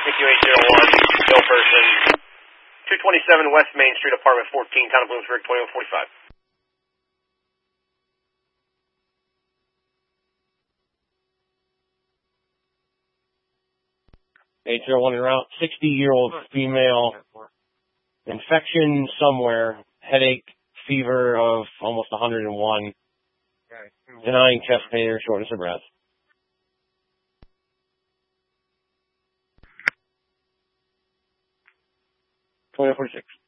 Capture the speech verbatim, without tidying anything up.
C Q eight zero one, male person, two twenty-seven West Main Street, apartment fourteen, town of Bloomsburg, twenty-one forty-five. eight zero one en route, sixty-year-old female, infection somewhere, headache, fever of almost one hundred one, denying chest pain or shortness of breath. twenty-one forty-six.